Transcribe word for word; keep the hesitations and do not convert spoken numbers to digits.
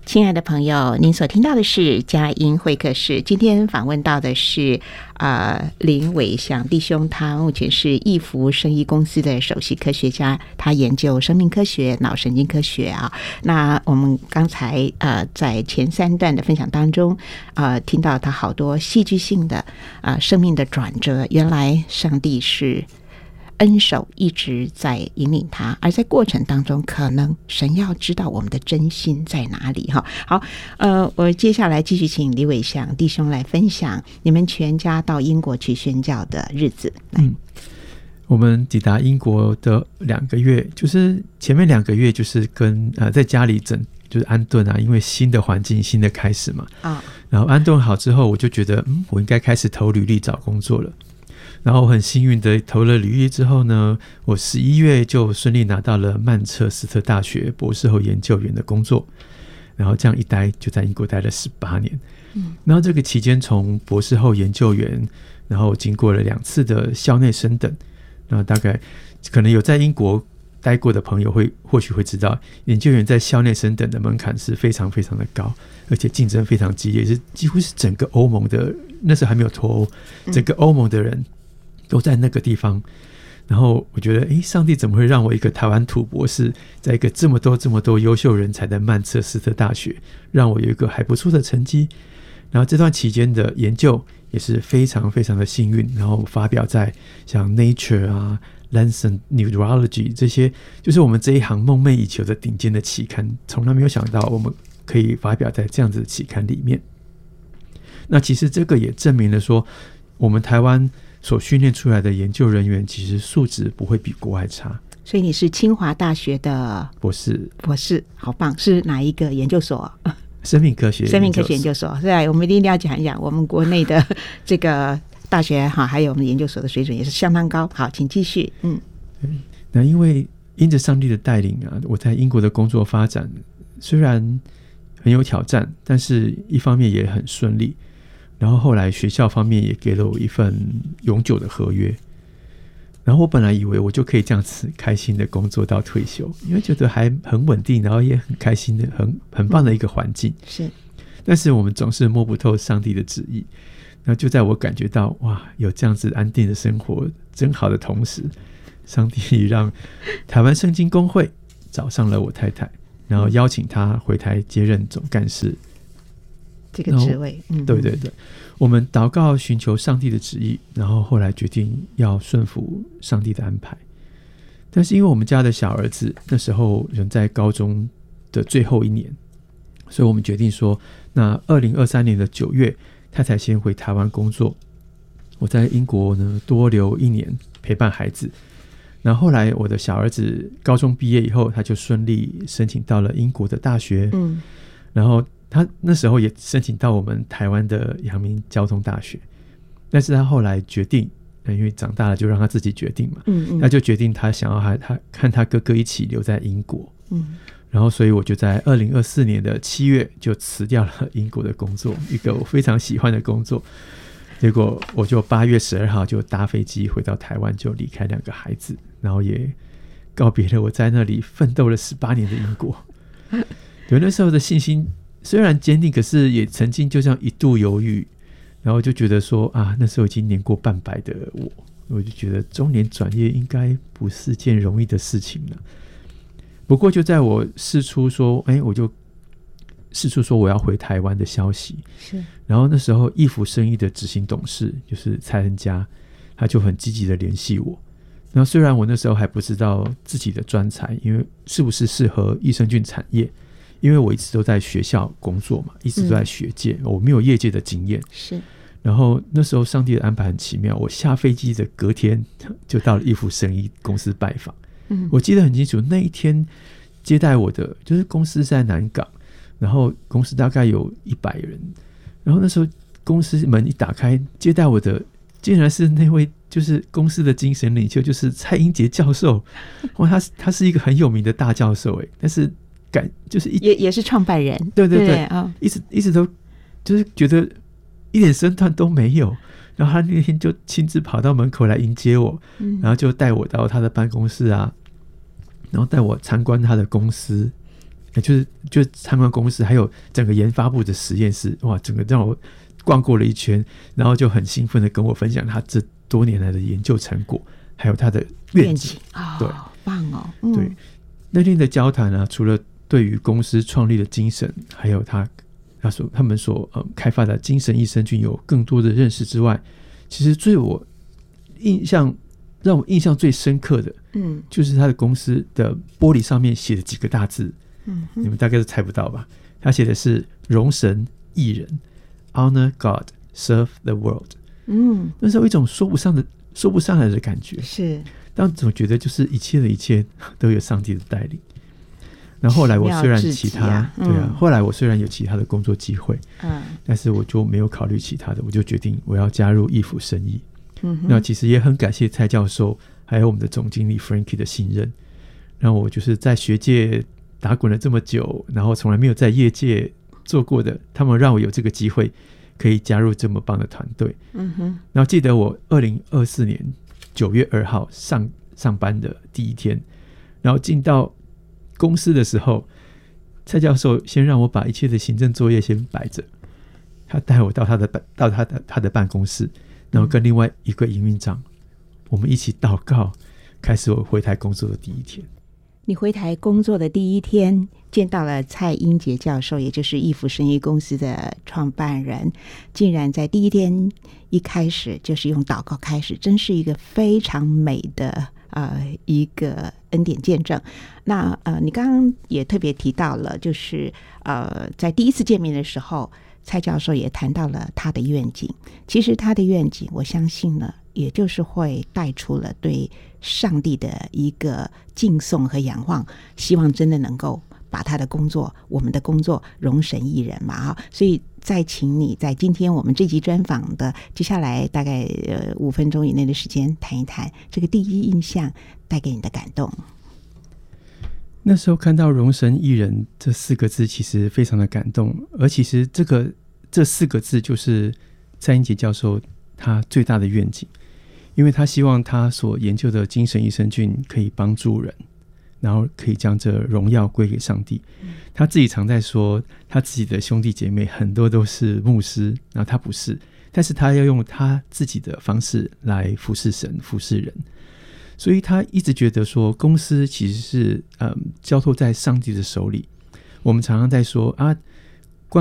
亲爱的朋友，您所听到的是佳音会客室。今天访问到的是呃林伟祥弟兄，他目前是易福生医公司的首席科学家，他研究生命科学、脑神经科学啊。那我们刚才呃在前三段的分享当中，呃听到他好多戏剧性的啊、呃、生命的转折，原来上帝是恩手一直在引领他，而在过程当中可能神要知道我们的真心在哪里哈。好，呃，我接下来继续请李伟祥弟兄来分享你们全家到英国去宣教的日子。 嗯，我们抵达英国的两个月，就是前面两个月就是跟呃在家里整就是安顿啊，因为新的环境新的开始嘛啊，然后安顿好之后，我就觉得嗯，我应该开始投履历找工作了。然后我很幸运的投了履历之后呢，我十一月就顺利拿到了曼彻斯特大学博士后研究员的工作，然后这样一待就在英国待了十八年。嗯，然后这个期间从博士后研究员，然后经过了两次的校内升等，然后大概可能有在英国待过的朋友会或许会知道，研究员在校内升等的门槛是非常非常的高，而且竞争非常激烈，是几乎是整个欧盟的，那时候还没有脱欧，整个欧盟的人都在那个地方。然后我觉得诶，上帝怎么会让我一个台湾土博士，在一个这么多这么多优秀人才的曼彻斯特大学，让我有一个还不错的成绩。然后这段期间的研究也是非常非常的幸运，然后发表在像 Nature 啊 Lancet Neurology 这些就是我们这一行梦寐以求的顶尖的期刊，从来没有想到我们可以发表在这样子的期刊里面。那其实这个也证明了说，我们台湾所训练出来的研究人员其实素质不会比国外差。 所以你是清华大学的博士， 博士好棒！是哪一个研究所？ 生命科学生命科学研究所。对啊，我们一定要讲一讲我们国内的这个大学哈，还有我们研究所的水准也是相当高。好，请继续。嗯， 那因为因着上帝的带领啊，我在英国的工作发展虽然很有挑战，但是一方面也很顺利。然后后来学校方面也给了我一份永久的合约，然后我本来以为我就可以这样子开心的工作到退休，因为觉得还很稳定，然后也很开心的很很棒的一个环境。是，但是我们总是摸不透上帝的旨意。那就在我感觉到哇，有这样子安定的生活真好的同时，上帝让台湾圣经公会找上了我太太，然后邀请她回台接任总干事这个职位。嗯， 对对对，我们祷告寻求上帝的旨意，然后后来决定要顺服上帝的安排。但是因为我们家的小儿子那时候仍在高中的最后一年，所以我们决定说，那二零二三年的九月，太太先回台湾工作，我在英国呢多留一年陪伴孩子。然后后来我的小儿子高中毕业以后，他就顺利申请到了英国的大学。嗯，然后他那时候也申请到我们台湾的阳明交通大学，但是他后来决定，因为长大了就让他自己决定嘛，嗯嗯，他就决定他想要他他跟他哥哥一起留在英国，嗯，然后所以我就在二零二四年的七月就辞掉了英国的工作，一个我非常喜欢的工作，结果我就八月十二号就搭飞机回到台湾，就离开两个孩子，然后也告别了我在那里奋斗了十八年的英国。对，那时候的信心虽然坚定，可是也曾经就这样一度犹豫，然后就觉得说啊，那时候已经年过半百的我，我就觉得中年转业应该不是件容易的事情了。不过就在我释出说，哎，我就释出说我要回台湾的消息，是，然后那时候易福生医的执行董事就是蔡恩嘉，他就很积极的联系我。然后虽然我那时候还不知道自己的专才，因为是不是适合益生菌产业。因为我一直都在学校工作嘛，一直都在学界，嗯，我没有业界的经验。是，然后那时候上帝的安排很奇妙，我下飞机的隔天就到了易福生医公司拜访。嗯，我记得很清楚，那一天接待我的就是公司在南港，然后公司大概有一百人，然后那时候公司门一打开，接待我的竟然是那位就是公司的精神领袖，就是蔡英杰教授。哇，他他是一个很有名的大教授哎，但是。感就是一也, 也是创办人， 对对 对, 对、哦、一直一直都就是觉得一点身段都没有，然后他那天就亲自跑到门口来迎接我，嗯，然后就带我到他的办公室啊，然后带我参观他的公司， 就是就参观公司，还有整个研发部的实验室，哇，整个让我逛过了一圈，然后就很兴奋的跟我分享他这多年来的研究成果，还有他的愿景。 哦， 对， 好棒哦！嗯、 对，那天的交谈啊，除了对于公司创立的精神，还有他他所他们所、呃、开发的精神益生菌有更多的认识之外，其实对我印象让我印象最深刻的，嗯，就是他的公司的玻璃上面写的几个大字，嗯，你们大概都猜不到吧？他写的是荣神益人 ，Honor God, Serve the World。嗯，那是有一种说不上的、说不上来的感觉。 是， 但总觉得就是一切的一切都有上帝的带领。然后后来我虽然其他、啊嗯、对啊，后来我虽然有其他的工作机会，嗯，但是我就没有考虑其他的，我就决定我要加入义府生意。嗯，那其实也很感谢蔡教授还有我们的总经理 Frankie 的信任，让我就是在学界打滚了这么久，然后从来没有在业界做过的，他们让我有这个机会可以加入这么棒的团队。嗯哼，然后记得我二零二四年九月二号上上班的第一天，然后进到公司的时候，蔡教授先让我把一切的行政作业先摆着，他带我到他的到他的他的办公室，然后跟另外一个营运长，我们一起祷告，开始我回台工作的第一天。 你回台工作的第一天，见到了蔡英杰教授，也就是义府生意公司的创办人，竟然在第一天一开始就是用祷告开始，真是一个非常美的呃一个恩典见证。那呃，你刚刚也特别提到了，就是呃，在第一次见面的时候，蔡教授也谈到了他的愿景。其实他的愿景，我相信呢，也就是会带出了对上帝的一个敬颂和仰望，希望真的能够把他的工作，我们的工作荣神益人嘛啊！所以再请你在今天我们这集专访的接下来大概呃五分钟以内的时间，谈一谈这个第一印象带给你的感动。 那时候看到荣神益人这四个字，其实非常的感动，而其实这个这四个字就是蔡英杰教授他最大的愿景，因为他希望他所研究的精神益生菌可以帮助人，然后可以将这荣耀归给上帝。嗯、他自己常在说他自己的兄弟姐妹很多都是牧师，然后他不是，但是他要用他自己的方式来服侍神服侍人，所以他一直觉得说公司其实是、嗯、交托在上帝的手里。我们常常在说啊，